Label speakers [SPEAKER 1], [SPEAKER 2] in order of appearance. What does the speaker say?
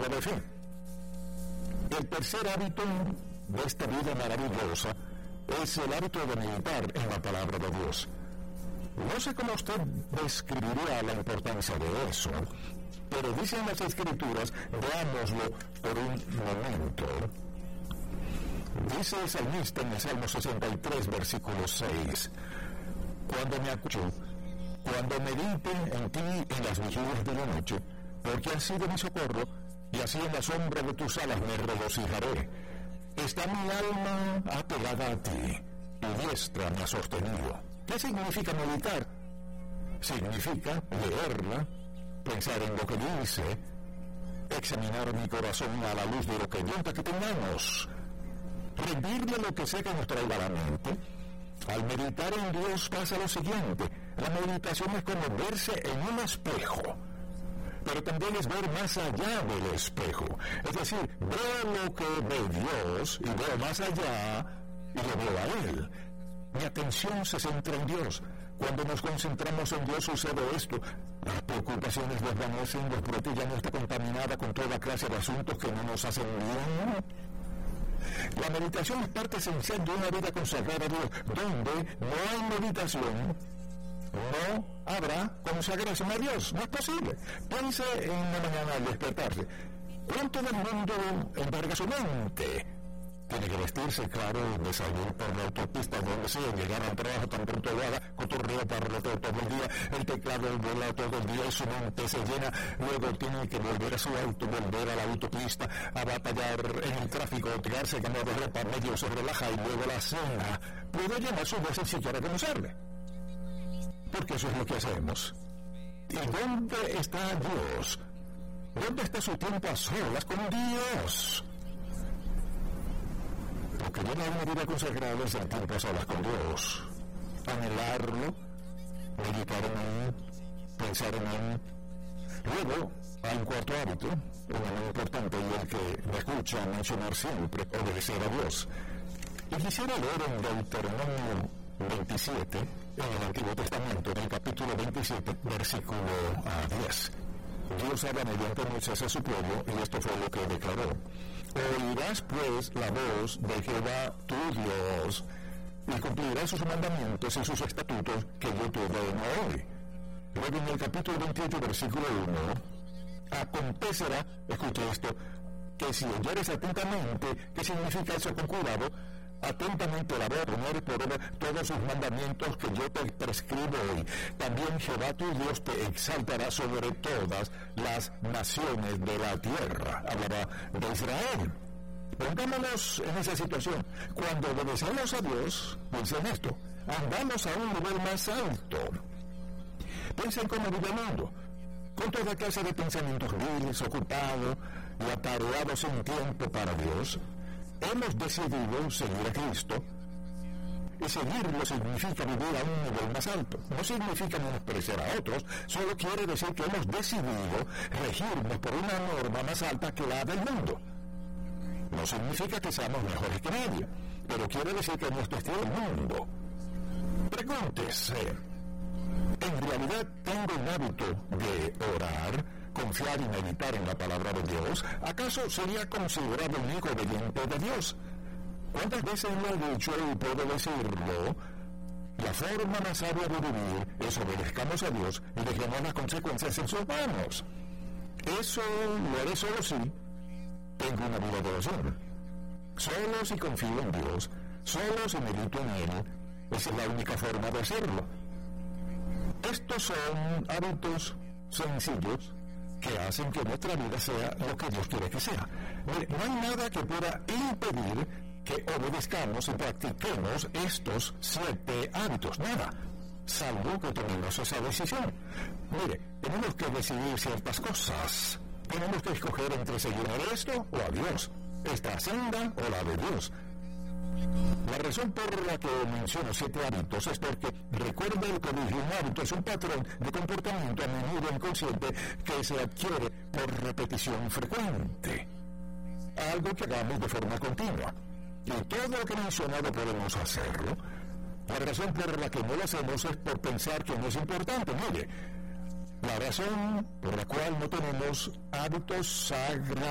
[SPEAKER 1] vida de fe. El tercer hábito de esta vida maravillosa es el hábito de meditar en la palabra de Dios. No sé cómo usted describiría la importancia de eso, pero dicen las Escrituras, veámoslo por un momento. Dice el salmista en el Salmo 63, versículo 6, cuando medite en ti en las vigilias de la noche, porque has sido mi socorro, y así en la sombra de tus alas me regocijaré. Está mi alma apegada a ti, tu diestra me ha sostenido. ¿Qué significa meditar? Significa leerla, pensar en lo que dice, examinar mi corazón a la luz de lo que cuenta que tengamos, rendirle lo que sé que nos traiga a la mente. Al meditar en Dios pasa lo siguiente: la meditación es como verse en un espejo, pero también es ver más allá del espejo. Es decir, veo lo que ve Dios y veo más allá y lo veo a Él. Mi atención se centra en Dios. Cuando nos concentramos en Dios sucede esto: las preocupaciones desvanecen, la mente ya no está contaminada con toda clase de asuntos que no nos hacen bien. La meditación es parte esencial de una vida consagrada a Dios. Donde no hay meditación, no habrá consagración a Dios. No es posible. Piense en la mañana al despertarse. ¿Cuánto del mundo embarga su mente? Tiene que vestirse, claro, de salir por la autopista, donde sea, llegar al trabajo tan pronto lo haga, cotorreo para todo el día, el teclado vuela todo el día y su mente se llena. Luego tiene que volver a su auto, volver a la autopista, a batallar en el tráfico, tirarse como de ropa, medio se relaja y luego la cena. Puede llenar su voz sin siquiera conocerle. Porque eso es lo que hacemos. ¿Y dónde está Dios? ¿Dónde está su tiempo a solas con Dios? Lo que lleva una vida consagrada es el tiempo a solas con Dios. Anhelarlo, meditar en Él, pensar en Él. Luego, hay un cuarto hábito, uno muy importante y el que me escucha mencionar siempre: obedecer a Dios. Y quisiera leer en Deuteronomio 27, en el Antiguo Testamento, en el capítulo 27, versículo 10. Dios habla mediante Moisés a su pueblo, y esto fue lo que declaró: oirás pues la voz de Jehová tu Dios, y cumplirás sus mandamientos y sus estatutos que yo te ordeno hoy. Luego en el capítulo 28, versículo 1, acontecerá, escuche esto, que si oyeres atentamente, ¿qué significa eso con cuidado? Atentamente la voy a poner por obra todos sus mandamientos que yo te prescribo hoy. También Jehová tu Dios te exaltará sobre todas las naciones de la tierra. Hablaba de Israel. Pongámonos en esa situación. Cuando obedecemos a Dios, piensen esto: andamos a un nivel más alto. Piensen cómo vive el mundo, con toda clase de pensamientos viles, ocupados y atareados sin tiempo para Dios. Hemos decidido seguir a Cristo, y seguirlo significa vivir a un nivel más alto. No significa menospreciar a otros, solo quiere decir que hemos decidido regirnos por una norma más alta que la del mundo. No significa que seamos mejores que nadie, pero quiere decir que nuestro estilo es el mundo. Pregúntese: ¿en realidad tengo el hábito de orar, confiar y meditar en la palabra de Dios? ¿Acaso sería considerado un hijo obediente de Dios? ¿Cuántas veces lo he dicho y puedo decirlo? La forma más sabia de vivir es obedezcamos a Dios y dejemos las consecuencias en sus manos. Eso lo haré solo si tengo una vida de oración, solo si confío en Dios, solo si medito en Él. Esa es la única forma de hacerlo. Estos son hábitos sencillos que hacen que nuestra vida sea lo que Dios quiere que sea. No hay nada que pueda impedir que obedezcamos y practiquemos estos 7 hábitos, nada, salvo que tomemos esa decisión. Mire, tenemos que decidir ciertas cosas. Tenemos que escoger entre seguir a esto o a Dios, esta senda o la de Dios. La razón por la que menciono 7 hábitos es porque recuerda lo que dije: un hábito es un patrón de comportamiento a menudo inconsciente que se adquiere por repetición frecuente, algo que hagamos de forma continua. Y todo lo que he mencionado podemos hacerlo. La razón por la que no lo hacemos es por pensar que no es importante. Mire, la razón por la cual no tenemos hábitos sagrados